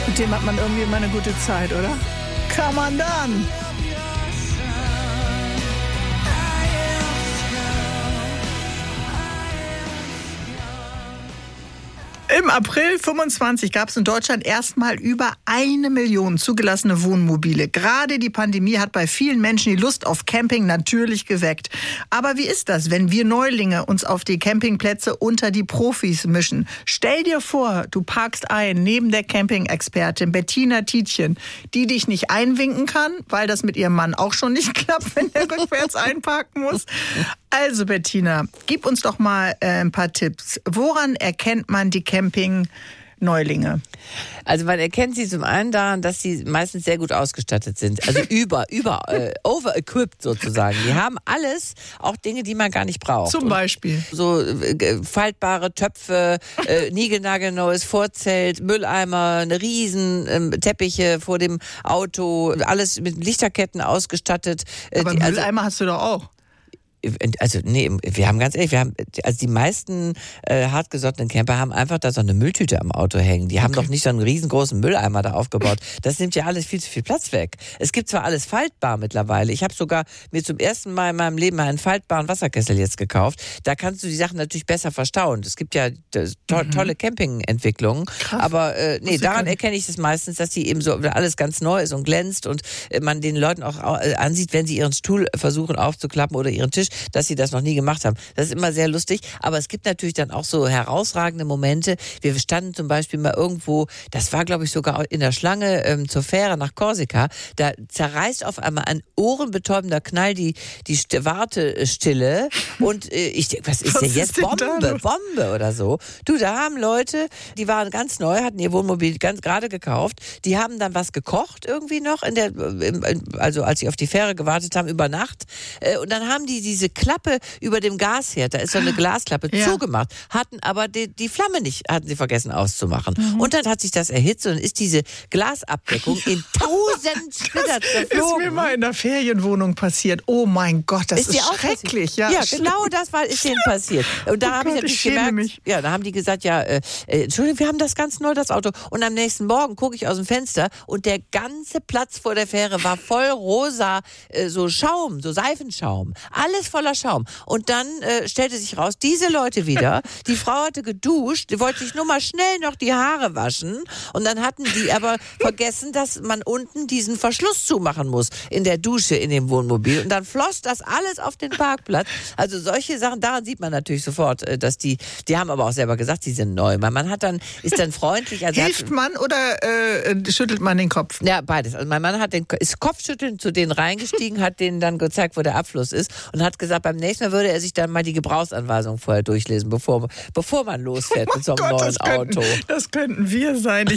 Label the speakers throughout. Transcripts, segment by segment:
Speaker 1: Mit dem hat man irgendwie immer eine gute Zeit, oder? Kann man dann. Im April 25 gab es in Deutschland erstmal über 1 Million zugelassene Wohnmobile. Gerade die Pandemie hat bei vielen Menschen die Lust auf Camping natürlich geweckt. Aber wie ist das, wenn wir Neulinge uns auf die Campingplätze unter die Profis mischen? Stell dir vor, du parkst ein neben der Camping-Expertin Bettina Tietjen, die dich nicht einwinken kann, weil das mit ihrem Mann auch schon nicht klappt, wenn er rückwärts einparken muss. Also Bettina, gib uns doch mal ein paar Tipps. Woran erkennt man die Camping-Neulinge?
Speaker 2: Also man erkennt sie zum einen daran, dass sie meistens sehr gut ausgestattet sind. Also over-equipped sozusagen. Die haben alles, auch Dinge, die man gar nicht braucht.
Speaker 1: Zum Beispiel?
Speaker 2: So faltbare Töpfe, niegelnagelneues Vorzelt, Mülleimer, eine riesen Teppiche vor dem Auto, alles mit Lichterketten ausgestattet.
Speaker 1: Aber Mülleimer hast du doch auch.
Speaker 2: Also nee, wir haben ganz ehrlich, also die meisten hartgesottenen Camper haben einfach da so eine Mülltüte am Auto hängen. Die haben doch nicht so einen riesengroßen Mülleimer da aufgebaut. Das nimmt ja alles viel zu viel Platz weg. Es gibt zwar alles faltbar mittlerweile. Ich habe sogar mir zum ersten Mal in meinem Leben einen faltbaren Wasserkessel jetzt gekauft. Da kannst du die Sachen natürlich besser verstauen. Es gibt ja tolle Camping-Entwicklungen. Aber daran erkenne ich es meistens, dass die eben so alles ganz neu ist und glänzt und man den Leuten auch ansieht, wenn sie ihren Stuhl versuchen aufzuklappen oder ihren Tisch, dass sie das noch nie gemacht haben. Das ist immer sehr lustig, aber es gibt natürlich dann auch so herausragende Momente. Wir standen zum Beispiel mal irgendwo, das war glaube ich sogar in der Schlange zur Fähre nach Korsika, da zerreißt auf einmal ein ohrenbetäubender Knall die Wartestille und ich denke, was ist denn jetzt? Bombe oder so. Du, da haben Leute, die waren ganz neu, hatten ihr Wohnmobil ganz gerade gekauft, die haben dann was gekocht irgendwie noch, also als sie auf die Fähre gewartet haben, über Nacht und dann haben die diese Klappe über dem Gasherd, da ist so eine Glasklappe zugemacht, hatten aber die Flamme nicht, hatten sie vergessen auszumachen. Und dann hat sich das erhitzt und ist diese Glasabdeckung in 1000 Splitter zerflogen.
Speaker 1: Ist mir mal in der Ferienwohnung passiert. Oh mein Gott, das ist schrecklich. Ja,
Speaker 2: genau das ist denen passiert. Und da habe ich natürlich gemerkt, da haben die gesagt, Entschuldigung, wir haben das ganz neu, das Auto. Und am nächsten Morgen gucke ich aus dem Fenster und der ganze Platz vor der Fähre war voll rosa, so Schaum, so Seifenschaum. Alles voller Schaum. Und dann stellte sich raus, diese Leute wieder, die Frau hatte geduscht, die wollte sich nur mal schnell noch die Haare waschen und dann hatten die aber vergessen, dass man unten diesen Verschluss zumachen muss in der Dusche in dem Wohnmobil und dann floss das alles auf den Parkplatz. Also solche Sachen, daran sieht man natürlich sofort, dass die haben aber auch selber gesagt, die sind neu. Man ist dann freundlich. Also
Speaker 1: hilft man oder schüttelt man den Kopf?
Speaker 2: Ja, beides. Also mein Mann ist Kopfschütteln zu denen reingestiegen, hat denen dann gezeigt, wo der Abfluss ist und hat gesagt, beim nächsten Mal würde er sich dann mal die Gebrauchsanweisung vorher durchlesen, bevor man losfährt mit so einem neuen Auto.
Speaker 1: Das könnten wir sein.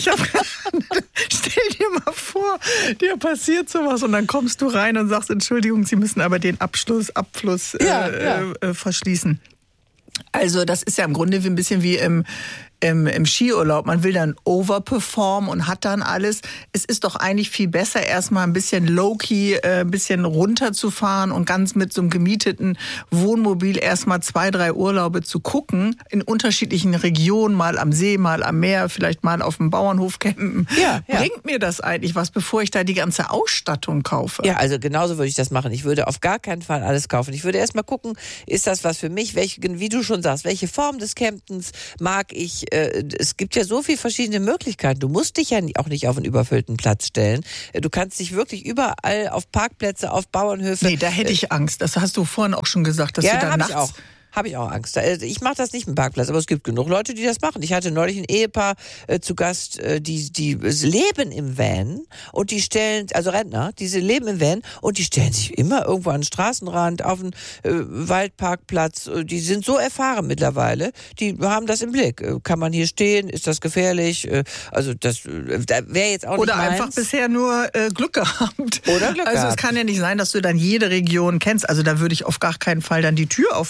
Speaker 1: Stell dir mal vor, dir passiert sowas und dann kommst du rein und sagst, Entschuldigung, Sie müssen aber den Abfluss verschließen. Also das ist ja im Grunde ein bisschen wie im Skiurlaub. Man will dann overperformen und hat dann alles. Es ist doch eigentlich viel besser, erstmal ein bisschen low-key, ein bisschen runterzufahren und ganz mit so einem gemieteten Wohnmobil erstmal 2, 3 Urlaube zu gucken. In unterschiedlichen Regionen, mal am See, mal am Meer, vielleicht mal auf dem Bauernhof campen. Ja. Bringt mir das eigentlich was, bevor ich da die ganze Ausstattung kaufe?
Speaker 2: Ja, also genauso würde ich das machen. Ich würde auf gar keinen Fall alles kaufen. Ich würde erstmal gucken, ist das was für mich? Wie du schon sagst, welche Form des Campens mag ich? Es gibt ja so viele verschiedene Möglichkeiten. Du musst dich ja auch nicht auf einen überfüllten Platz stellen. Du kannst dich wirklich überall auf Parkplätze, auf Bauernhöfe...
Speaker 1: Nee, da hätte ich Angst. Das hast du vorhin auch schon gesagt, dass du da nachts...
Speaker 2: Habe ich auch Angst. Ich mache das nicht mit dem Parkplatz, aber es gibt genug Leute, die das machen. Ich hatte neulich ein Ehepaar zu Gast, die leben im Van und die stellen, also Rentner, die leben im Van und die stellen sich immer irgendwo an den Straßenrand, auf den Waldparkplatz. Die sind so erfahren mittlerweile, die haben das im Blick. Kann man hier stehen? Ist das gefährlich? Also das wäre jetzt auch nicht
Speaker 1: Oder
Speaker 2: meins.
Speaker 1: einfach bisher nur Glück gehabt.
Speaker 2: Oder Glück
Speaker 1: Also
Speaker 2: gehabt.
Speaker 1: es kann ja nicht sein, dass du dann jede Region kennst. Also da würde ich auf gar keinen Fall dann die Tür aufmachen. Aber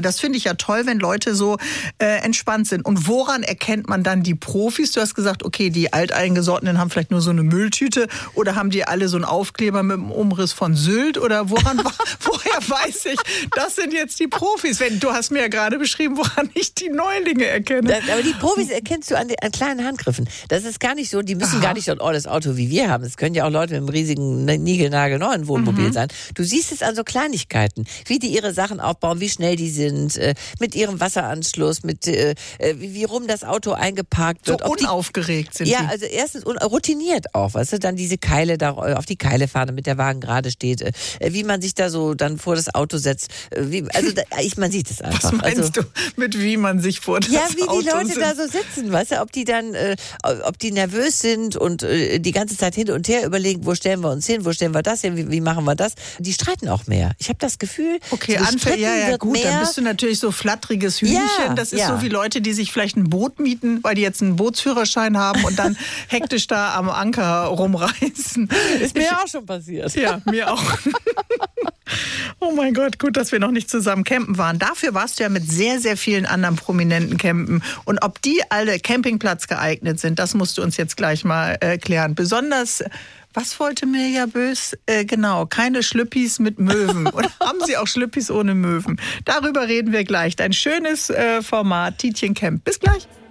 Speaker 1: das finde ich ja toll, wenn Leute so entspannt sind. Und woran erkennt man dann die Profis? Du hast gesagt, okay, die Alteingesottenen haben vielleicht nur so eine Mülltüte oder haben die alle so einen Aufkleber mit dem Umriss von Sylt? Oder woher weiß ich, das sind jetzt die Profis? Du hast mir ja gerade beschrieben, woran ich die Neulinge erkenne.
Speaker 2: Aber die Profis erkennst du an kleinen Handgriffen. Das ist gar nicht so, die müssen gar nicht so ein olles Auto wie wir haben. Es können ja auch Leute mit einem riesigen, niegelnagelneuen Wohnmobil sein. Du siehst es an so Kleinigkeiten, wie die ihre Sachen aufbauen, wie schnell die sind, mit ihrem Wasseranschluss, mit wie rum das Auto eingeparkt wird.
Speaker 1: So unaufgeregt sind die.
Speaker 2: Ja, also erstens routiniert auch, weißt du, dann diese Keile da auf die Keile fahren, damit der Wagen gerade steht, wie man sich da so dann vor das Auto setzt. Man sieht es einfach.
Speaker 1: Was meinst du mit wie man sich vor das Auto setzt? Ja,
Speaker 2: wie die Leute da so sitzen, weißt du, ob die nervös sind und die ganze Zeit hin und her überlegen, wo stellen wir uns hin, wo stellen wir das hin, wie machen wir das? Die streiten auch mehr. Ich habe das Gefühl,
Speaker 1: okay, ja, gut, mehr. Dann bist du natürlich so flatteriges Hühnchen. Ja, das ist so wie Leute, die sich vielleicht ein Boot mieten, weil die jetzt einen Bootsführerschein haben und dann hektisch da am Anker rumreißen.
Speaker 2: Ist mir auch schon passiert.
Speaker 1: Ja, mir auch. Oh mein Gott, gut, dass wir noch nicht zusammen campen waren. Dafür warst du ja mit sehr, sehr vielen anderen Prominenten campen. Und ob die alle Campingplatz geeignet sind, das musst du uns jetzt gleich mal klären. Besonders, was wollte Mirja Bös? Genau, keine Schlüppis mit Möwen. Oder haben sie auch Schlüppis ohne Möwen? Darüber reden wir gleich. Dein schönes Format, Tietjen Camp. Bis gleich.